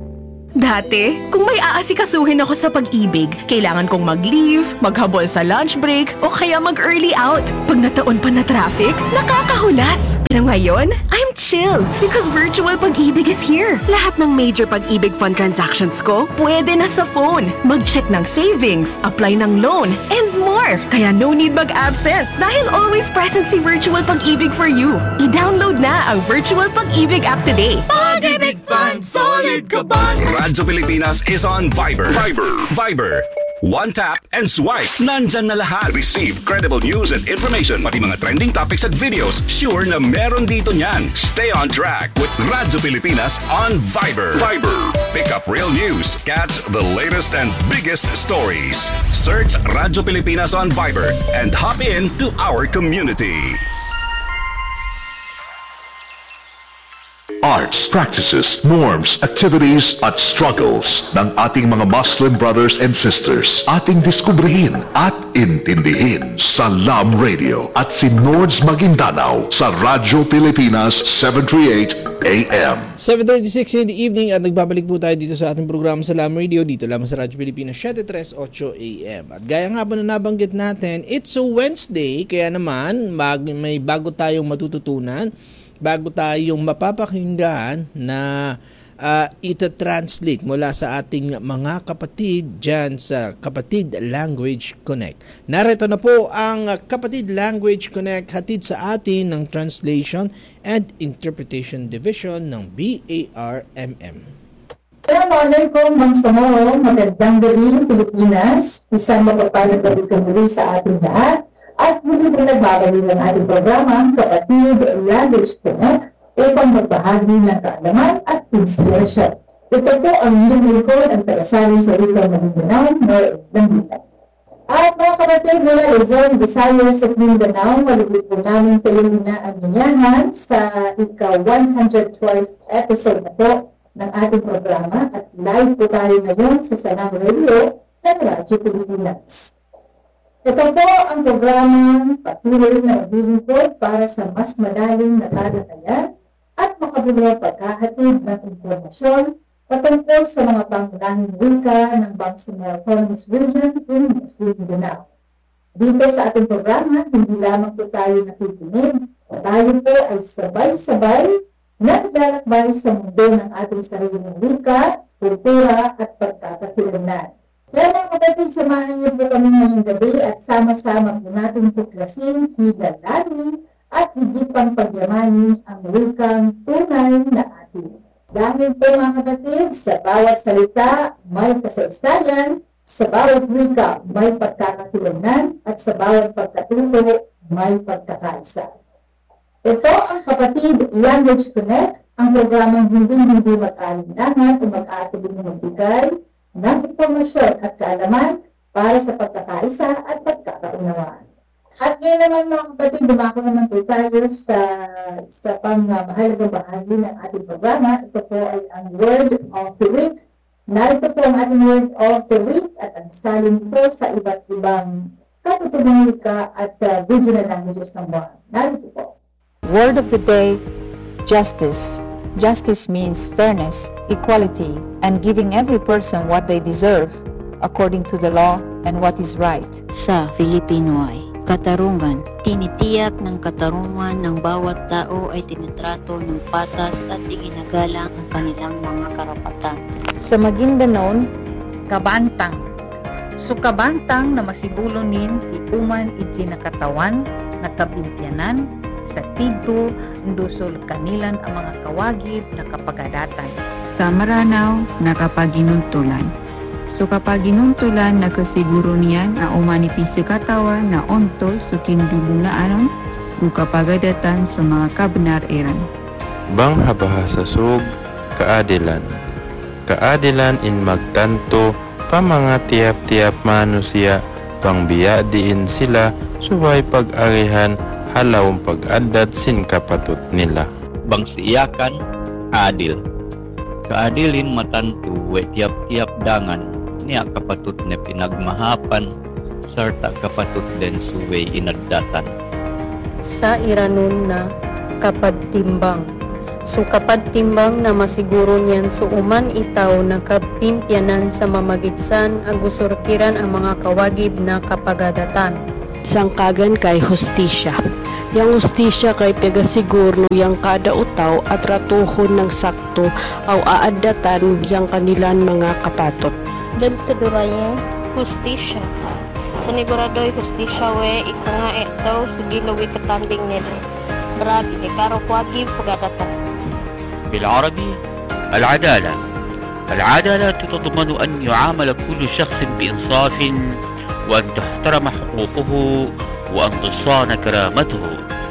Dati, kung may aasikasuhin ako sa pag-ibig, kailangan kong mag-leave, maghabol sa lunch break, o kaya mag-early out. Pag nataon pa na traffic, nakakahulas. Pero ngayon, I'm chill because virtual pag-ibig is here. Lahat ng major pag-ibig fund transactions ko, pwede na sa phone. Mag-check ng savings, apply ng loan, and more. Kaya no need mag-absent dahil always present si virtual pag-ibig for you. I-download na ang virtual pag-ibig app today. Pag-ibig Fund, solid ka ba? Radyo Pilipinas is on Viber. Viber. One tap and swipe. Nandyan na lahat. Receive credible news and information. Pati mga trending topics at videos. Sure na meron dito niyan. Stay on track with Radyo Pilipinas on Viber. Pick up real news. Catch the latest and biggest stories. Search Radyo Pilipinas on Viber and hop in to our community. Arts, practices, norms, activities at struggles ng ating mga Muslim brothers and sisters. Ating diskubrihin at intindihin sa LAM Radio at si Nords Maguindanao sa Radyo Pilipinas 738 AM. 7:36 in the evening at nagbabalik po tayo dito sa ating programa sa LAM Radio dito lamang sa Radyo Pilipinas 738 AM. At gaya nga po na nabanggit natin, it's a Wednesday kaya naman may bago tayong matututunan. Bago tayong mapapakinggan na ita-translate mula sa ating mga kapatid dyan sa Kapatid Language Connect. Narito na po ang Kapatid Language Connect hatid sa atin ng Translation and Interpretation Division ng BARMM. Assalamualaikum Bangsamoro, magandang gabi Pilipinas, isang mapapalad gabi ko muli sa ating lahat. At muli po nagbabalik ang ating programa, Kapatid Language Connect, upang magbahagi ng kaalaman at inspirasyon. Ito po ang inyong lingkod, ang tagasali sa wikang Maguindanao, North Lambita. At mga kapatid mula Luzon, Visayas at Mindanao, malubig po namin kayo inaanyayahan sa ika-112th episode na po ng ating programa at live po tayo ngayon sa Salam Radio ng Radyo Pilipinas. Ito po ang programang patuloy na maglilingkod para sa mas malalim na talakayan at makabuluhang paghahatid ng impormasyon patungkol sa mga pangunahing wika ng Bangsamoro Autonomous Region in Muslim Mindanao. Dito sa ating programa, hindi lamang po tayo nakikinig, tayo po ay sabay-sabay na naglalakbay sa mundo ng ating sariling wika, kultura at pagkakakilanlan. Kaya mga kapatid, samahan niyo po kami ngayong gabi at sama-sama po natin tuklasin, kilalanin at higit pang pagyamanin ang wikang tunay na atin. Dahil po mga kapatid, sa bawat salita may kasaysayan, sa bawat wika may pagkakakilanlan at sa bawat pagkatuto may pagkakaisa. Ito ang Kapatid Language Connect, ang programang hindi mag-alinlangan o mag-aatubig na magbigay ng impormasyon at kaalaman para sa pagkakaisa at pagkakaunawaan. At ngayon naman mga kapatid, dumako naman po tayo sa pang-mahalagang bahagi ng ating programa. Ito po ay ang Word of the Week. Narito po ang ating Word of the Week at ang salin po sa iba't ibang katutubong wika at regional languages ng buwan. Narito po. Word of the day, justice. Justice means fairness, equality, and giving every person what they deserve according to the law and what is right. Sa Filipino ay katarungan. Tinitiyak ng katarungan ng bawat tao ay tinitrato ng patas at iginagalang ang kanilang mga karapatan. Sa Maguindanao, kabantang. So kabantang na masibulunin iuman idsi nakatawan, nakabimpyanan, sa tidto, indusol kanilan ang mga kawagib na kapagadatan. Sa Maranao, nakapaginuntulan. So kapag ginuntulan, nakasiguro niyan ang umanipisi katawan na ontol sukindulong na anon, kapagadatan sa mga kabnar-eran. Bang habahasa sug, kaadilan. Kaadilan in magtanto, pa mga tiap-tiap manusia, pang biya diin sila, subay pag-arihan, halawang pag-andad sin kapatut nila. Bangsiyakan, adil. Kaadilin matantu, we tiap-tiap dangan, niya kapatut na pinagmahapan, sarta kapatut den suway inadatan. Sa iranun na kapagtimbang. So kapag timbang na masiguro niyan so uman itaw nakapimpyanan sa mamagitsan agusurkiran ang mga kawagib na kapagadatan. Sangkagan kay hustisya. Yang hustisya kay pegasigurno yang kada utaw at ratuhon ng sakto aw aadatan yang kanilan mga kapatot. Dagtaduraye hustisya. Sinigurado'y hustisya we isa nga itaw sige lawi katanding nila. Brabi ni karo kwagib pagadatan. بالعربي العدالة. العدالة تتضمن أن يعامل كل شخص بإنصاف وأن تحترم حقوقه وأن تصان كرامته.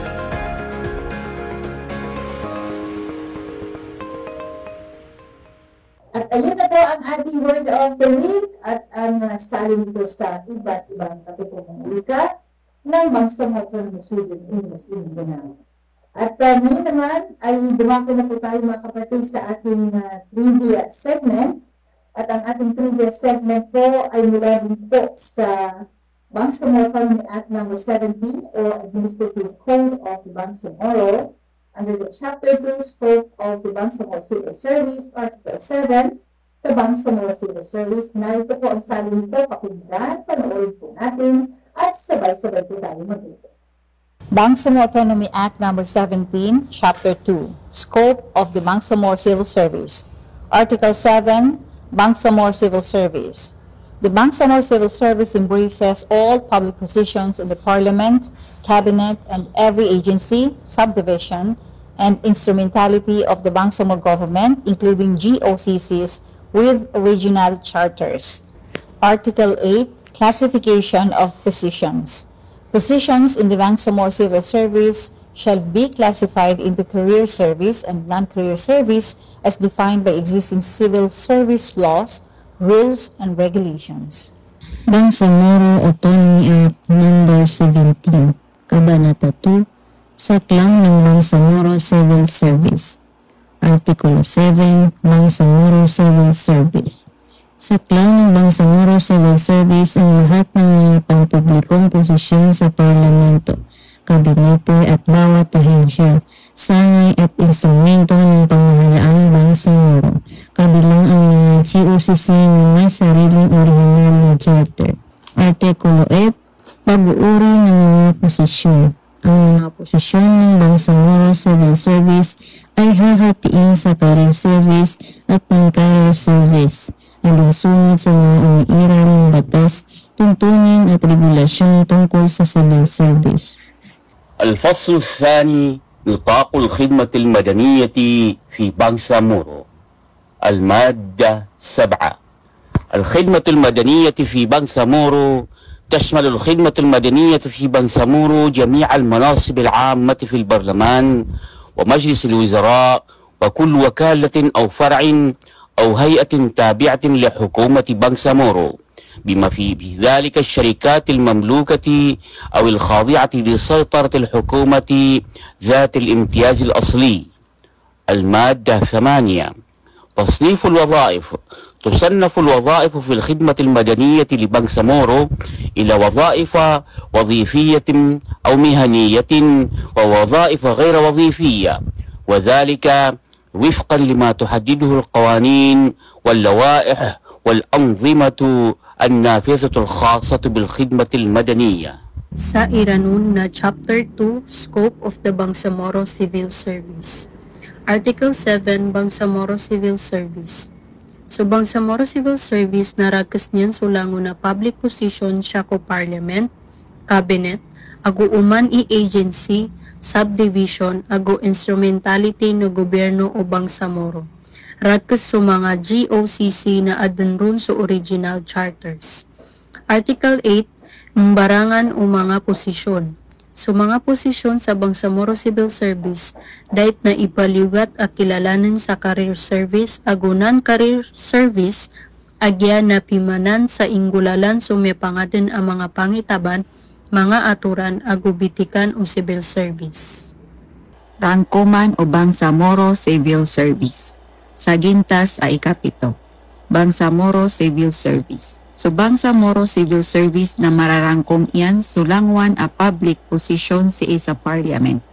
At ayun na po ang ating word of the week at ang salin nito sa iba't ibang katutubong wika ng Bangsamoro Autonomous Region in Muslim Mindanao. At ngayon naman ay dumako na po tayo mga kapatid sa ating trivia segment. At ang ating trivia segment po ay mula din po sa Bangsamoro Autonomy Act No. 17 or Administrative Code of the Bangsamoro under the Chapter 2 Scope of the Bangsamoro Civil Service, Article 7, the Bangsamoro Civil Service. Narito po ang salin nito, pakinggan, panoorin po natin at sabay-sabay po tayo matuto. Bangsamoro Autonomy Act No. 17, Chapter 2, Scope of the Bangsamoro Civil Service. Article 7, Bangsamoro Civil Service. The Bangsamoro Civil Service embraces all public positions in the Parliament, Cabinet, and every agency, subdivision, and instrumentality of the Bangsamoro government, including GOCCs with regional charters. Article 8, Classification of Positions. Positions in the Bangsamoro Civil Service shall be classified into career service and non-career service as defined by existing civil service laws, rules, and regulations. Bangsamoro Autonomy Act No. 17, Kabanata 2, Saklang ng Bangsamoro Civil Service. Artikulo 7, Bangsamoro Civil Service. Saklang ng Bangsamoro Civil Service ang lahat ng mga pampublikong posisyon sa parlamento, kabinete at bawat ahensya, sangay at instrumento ng pamahalaang Bangsamoro, kabilang ang mga GOCC na may sariling orihinal na charter. Artikulo 8, pag-uuri ng mga posisyon. Ang mga posisyon ng Bangsamoro Civil Service ay hahatiin sa career service at non-career service, alinsunod sa mga umiiral ng batas, tuntunin at regulasyon tungkol sa civil service. الفصل الثاني نطاق الخدمة المدنية في بangsamoro. المادة 7. الخدمة المدنية في بangsamoro تشمل الخدمة المدنية في بangsamoro جميع المناصب العامة في البرلمان ومجلس الوزراء وكل وكالة أو فرع أو هيئة تابعة لحكومة بangsamoro بما في ذلك الشركات المملوكة أو الخاضعة لسيطرة الحكومة ذات الامتياز الأصلي. المادة 8. تصنيف الوظائف. تصنف الوظائف في الخدمة المدنية لبangsamoro إلى وظائف وظيفية أو مهنية ووظائف غير وظيفية، وذلك وفقا لما تحدده القوانين واللوائح والأنظمة النافذة الخاصة بالخدمة المدنية. Sa iranun na Chapter 2, Scope of the Bangsamoro Civil Service. Article 7, Bangsamoro Civil Service. So Bangsamoro Civil Service naragkas niyan sulangon na public position siya ko Parliament, Cabinet, aguuman i-agency, subdivision, ago instrumentality no gobyerno o Bangsamoro. Ragkas sa mga GOCC na adanron sa original charters. Article 8, Mbarangan o mga posisyon. So mga posisyon sa Bangsamoro Civil Service, dahit na ipaliugat at kilalanan sa career service, agunan career service, agya na pimanan sa ingulalan sumipangaden ang mga pangitaban, mga aturan, agubitikan o civil service. Rangkuman o Bangsamoro Civil Service. Sagintas ay ikapito. Bangsamoro Civil Service. So Bangsamoro Civil Service na mararangkom iyan sulangwan a public position si isa parliament,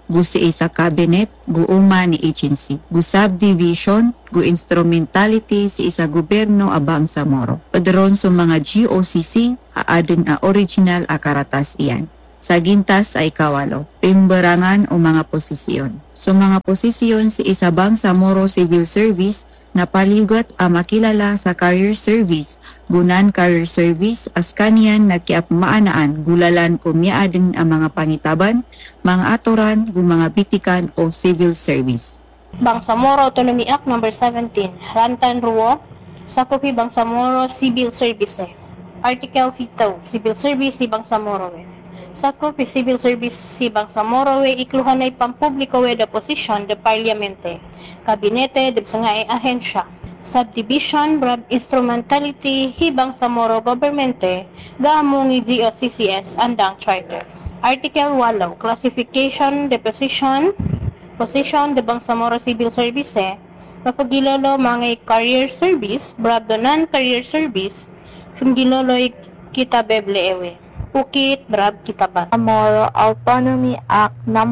gu sa cabinet, gu uma ni agency, gu subdivision, gu instrumentality si isa gobyerno a Bangsamoro. Padron sa mga GOCC, aadin a original a karatas iyan. Sa gintas ay kawalo, pimberangan o mga posisyon. So mga posisyon si isa Bangsamoro Civil Service na paligot a makilala sa career service, gunan career service as kanyan nagkiapmaanaan gulalan kumyaadin ang mga pangitaban, mga aturan, gu mga bitikan o civil service. Bangsamoro Autonomy Act No. 17, Rantan Ruo, Sakupi Bangsamoro Civil Service. Article 7, Civil Service si Bangsamoro. Sakupi Civil Service si Bangsamoro ikluhan ay pampubliko da posisyon de Parliamente, Kabinete de nga ahensya, Subdivision Brad Instrumentality hi Bangsamoro Governmente gaamong GOCCS andang charter. Article 8, Classification de Position de Bangsamoro Civil Service, mapagilolo mga career service, brad non-career service, gilolo kita beble Ukit Brab Kitaban. Bangsamoro Autonomy Act No.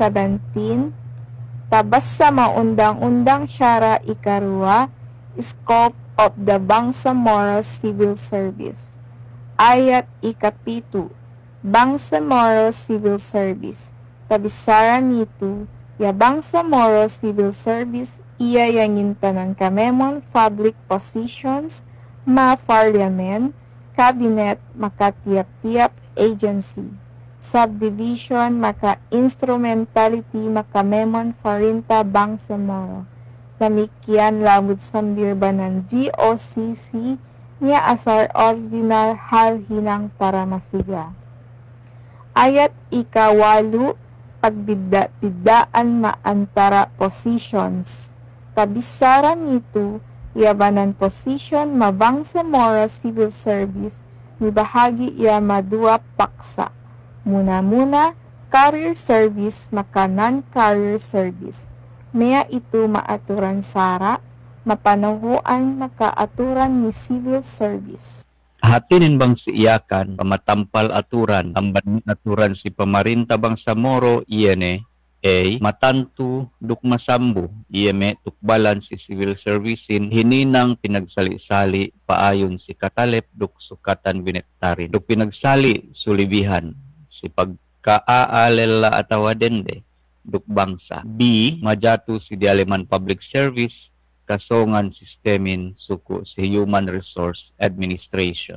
17, tabas sa maundang-undang syara ikarua, Scope of the Bangsamoro Civil Service. Ayat ikapitu, Bangsamoro Civil Service. Tabisara nito, ya Bangsamoro Civil Service iya yangin tanan kamemon public positions, ma-parliament, Cabinet maka tiap-tiap agency, subdivision maka instrumentality maka memon farinta Bangsamoro. Demikian labud sambirban ng GOCC niya asar original hal hinang para masiga. Ayat ikawalu, pagbida-bidaan maantara positions. Tabisaran nito, yabanan position Bangsamoro Civil Service ni bahagi iya madua paksa. Muna-muna, career service maka non-career service. Maya ito maaturan sara, mapanahuan makaaturan ni civil service. Hatinin bang si iyakan, pamatampal aturan, ang aturan si pamarinta Bangsamoro, iyane, A. Matantu dukmasambu, iyeme tukbalan si civil servicein, hininang pinagsali-sali paayon si katalep duk sukatan binektari. Duk pinagsali sulibihan si pagkaaalela atawadende duk bangsa. B. Majatu si dialeman public service, kasongan sistemin suku si human resource administration.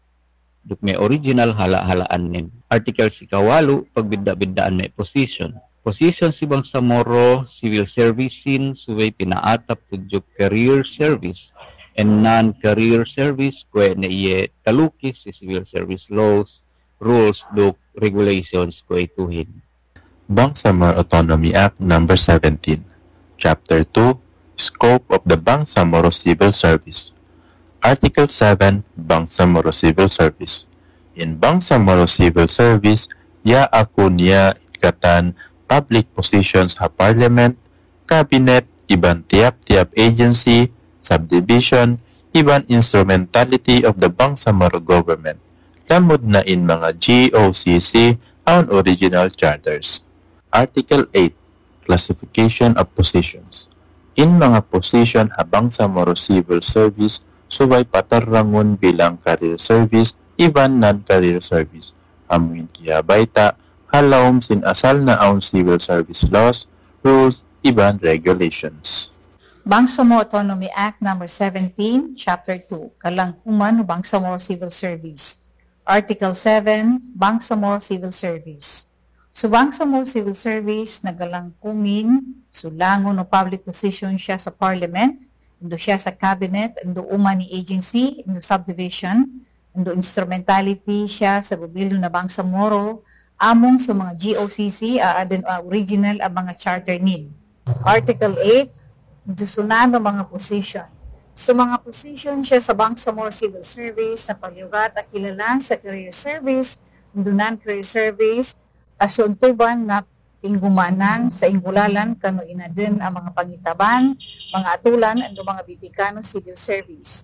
Duk may original hala-halaan nin. Article si kawalu, pagbidda-biddaan may position. Position si Bangsamoro Civil Servicein suway pinaatap tudyo career service and non-career service kwe na iye talukis si civil service laws, rules, regulations kwe ituhin. Bangsamoro Autonomy Act No. 17, Chapter 2, Scope of the Bangsamoro Civil Service. Article 7, Bangsamoro Civil Service. In Bangsamoro Civil Service, ya akunya ikatan public positions ha Parliament, Cabinet, iban tiap-tiap agency, subdivision, iban instrumentality of the Bangsamoro government. Lamod na in mga GOCC on original charters. Article 8, Classification of Positions. In mga position ha Bangsamoro Civil Service, subay patarangon bilang career service, iban non-career service. Amuin kiyabayta, halawom sin asal na aun civil service laws, rules, iban regulations. Bangsamoro Autonomy Act No. 17, Chapter 2, Kalangkuman Bangsamoro Civil Service. Article 7, Bangsamoro Civil Service. So Bangsamoro Civil Service nagalangkumin, sulangon o public position siya sa Parliament, indo siya sa Cabinet, indo umani agency, indo subdivision, indo instrumentality siya sa gobyerno na Bangsamoro, among sa mga GOCC, original ang mga charter need. Article 8, dusunano mga position. So mga position siya sa Bangsamoro Civil Service na palyugat at kilala sa career service, non-career service, asuntuban na pinggumanan sa ingulalan kano inadin ang mga pangitaban, mga atulan, at mga bitikano civil service.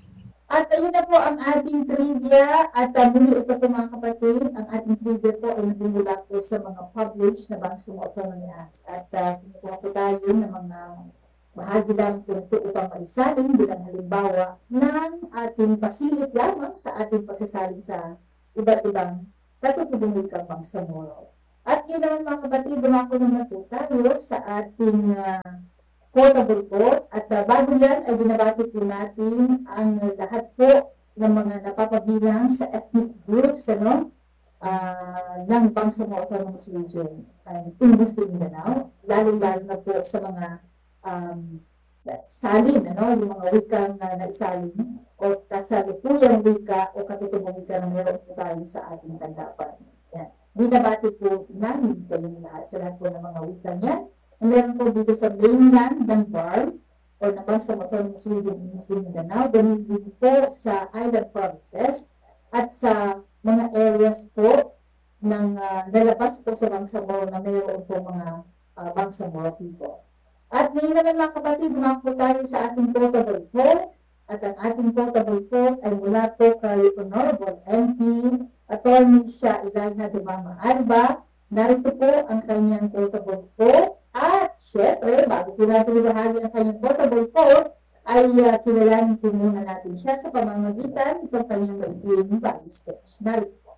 At ayun na po ang ating trivia. At muli ito po mga kapatid, ang ating trivia po ay nagmumula po sa mga published na Bangsamoro Autonomy Acts. At kinukuha po tayo ng mga bahagi lang po ito upang maisalin bilang halimbawa ng ating pasilip lamang sa ating pagsasaling sa iba't ibang katutubong wikang Bangsamoro. At yun naman mga kapatid, dumako naman po tayo sa ating quotable quote. At bago yan ay binabati po natin ang lahat po ng mga napapabilang sa ethnic groups ng Bangsamoro Autonomous Region in Muslim Mindanao, lalo-lalo na po sa mga salin, yung mga wikang naisalin o kasalukuyang wika o katutubong wika na meron po tayo sa ating tanggapan. Yan. Binabati po namin kayong lahat sa lahat po ng mga wikang yan. Meron po dito sa mainland ng BARM o ng Bangsamoro Autonomous Region in Muslim Mindanao, ganun din po sa island provinces at sa mga areas po ng nalabas po sa Bangsamoro na mayroon po mga Bangsamoro people. At ngayon naman mga kapatid, dumako tayo sa ating quotable quote. At ang ating quotable quote ay mula po kay Honorable MP Attorney Shah Ilaiha Dumama Alba. Narito po ang kanyang quotable quote. At syempre, bago po natin ibahagi ang kanyang quotable quote, ay kilalanin po muna natin siya sa pamamagitan itong kanyang maikling body sketch. Narito po.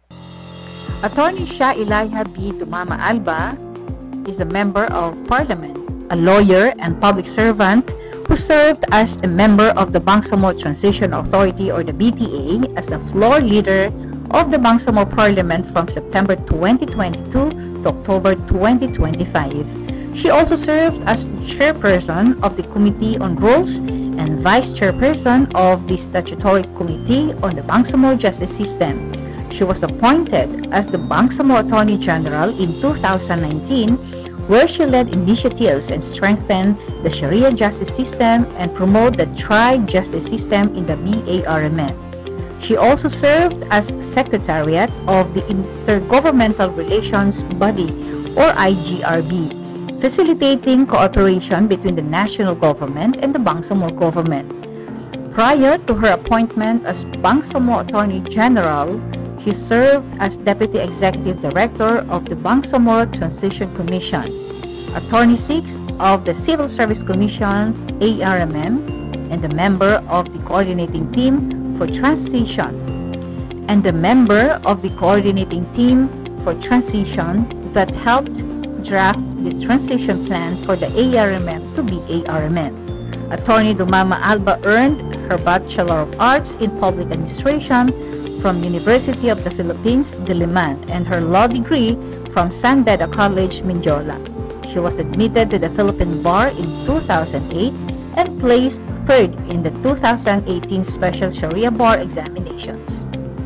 Attorney Shah Ilaiha B. Dumama Alba is a member of Parliament, a lawyer and public servant who served as a member of the Bangsamoro Transition Authority or the BTA as a floor leader of the Bangsamoro Parliament from September 2022 to October 2025. She also served as chairperson of the Committee on Rules and vice chairperson of the Statutory Committee on the Bangsamoro Justice System. She was appointed as the Bangsamoro Attorney General in 2019, where she led initiatives and strengthened the Sharia justice system and promote the tri-justice system in the BARMN. She also served as Secretariat of the Intergovernmental Relations Body or IGRB, facilitating cooperation between the national government and the Bangsamoro government. Prior to her appointment as Bangsamoro Attorney General, she served as Deputy Executive Director of the Bangsamoro Transition Commission, Attorney 6 of the Civil Service Commission, ARMM, and a member of the Coordinating Team for Transition, and a member of the Coordinating Team for Transition that helped draft the transition plan for the ARMM to BARMM. Attorney Dumama Alba earned her Bachelor of Arts in Public Administration from University of the Philippines, Diliman, and her law degree from San Beda College, Mindiola. She was admitted to the Philippine Bar in 2008 and placed third in the 2018 Special Sharia Bar examinations.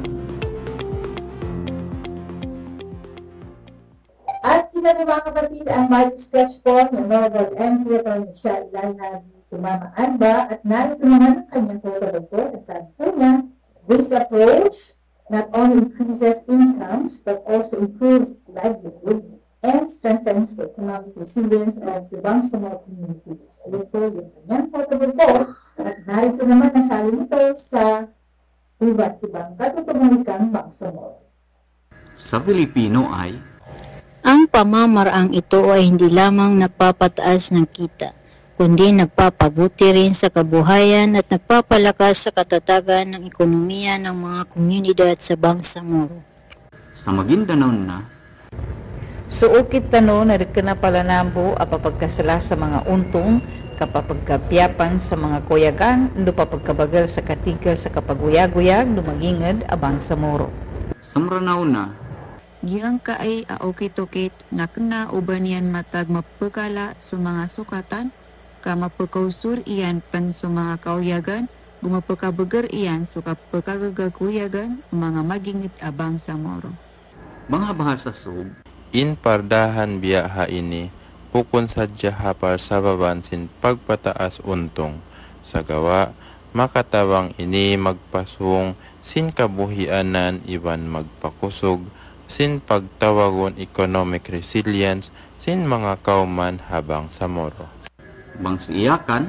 At sinabi mga kapatid, ang body sketch po ni Honorable MP Attorney Shah Ilaiha Dumama Alba at narito naman ang kanyang quotable quote. At sabi po niya, this approach not only increases incomes but also improves livelihood and strengthens the economic resilience of the Bangsamoro communities. Ayun po yung kanyang quotable quote at narito naman ang salin nito sa iba't ibang katutubong wikang Bangsamoro. Sa Pilipino ay ang pamamaraang ito ay hindi lamang nagpapataas ng kita, kundi nagpapabuti rin sa kabuhayan at nagpapalakas sa katatagan ng ekonomiya ng mga komunidad sa Bangsamoro. Sa Maguindanao na, Suukit tano na pala apapagkasala sa mga untong, kapapagkapyapan sa mga kuyagan, papagkabagal sa katigil sa kapaguyag-uyag, lumagingad abang sa Moro. Sa Maranao na, Giyang ka ay aukit-ukit na kena uban yan matag mapagkala sa mga sukatan, ka mapagkausur iyan pan sa mga kauyagan, gumapagkabagar iyan sa kapagkagagakuyagan, mga magingit abang sa Moro. Mga bahasa sub, In pardahan biyaha ini, pukon sadya hapar sa babansin pagpataas untong. Sa gawa, makatawang ini magpasung, sin kabuhianan iban magpakusog, sin pagtawagon economic resilience, sin mga kauman habang sa Moro. bang siiyakan,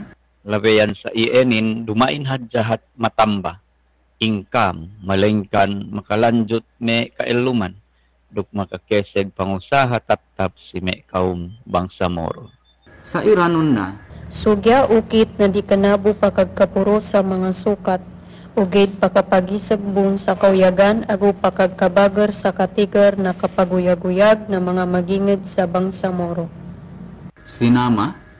labayan sa ienin, dumain hadjahat matamba, income, malengkan, makalanjut me kailuman, duk makakeseg pangusaha taptap si me kaum Bangsamoro. Sa iranon na, Sugya ukit na di kanabo pakagkapuro sa mga sukat, ugid pakapagisagbon sa kauyagan ago pakagkabagar sa katigar na kapaguyag-uyag na mga magingid sa Bangsamoro. sinama,